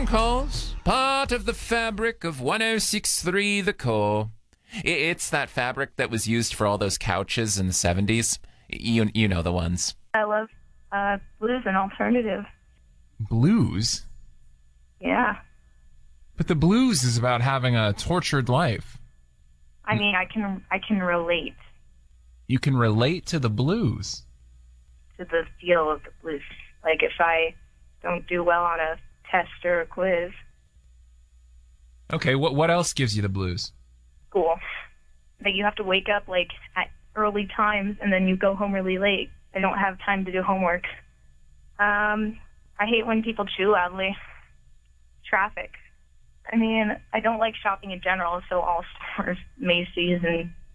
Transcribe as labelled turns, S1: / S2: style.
S1: phone calls, part of the fabric of 1063 The Core. It's that fabric that was used for all those couches in the 70s. You know the ones.
S2: I love blues and alternative.
S3: Blues?
S2: Yeah.
S3: But the blues is about having a tortured life.
S2: I mean, I can relate
S3: You can relate to the blues.
S2: to the feel of the blues. Like if I don't do well on a test or a quiz,
S3: Okay, what else gives you the blues?
S2: school, that you have to wake up like at early times and then you go home really late. I don't have time to do homework. I hate when people chew loudly. Traffic. I mean, I don't like shopping in general, so all stores, Macy's and